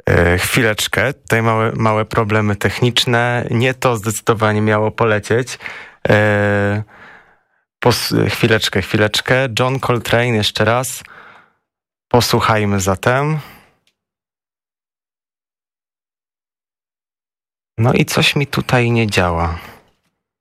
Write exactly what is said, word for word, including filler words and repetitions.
E, chwileczkę, tutaj małe, małe problemy techniczne. Nie to zdecydowanie miało polecieć. E, pos, chwileczkę, chwileczkę. John Coltrane jeszcze raz. Posłuchajmy zatem. No i coś mi tutaj nie działa.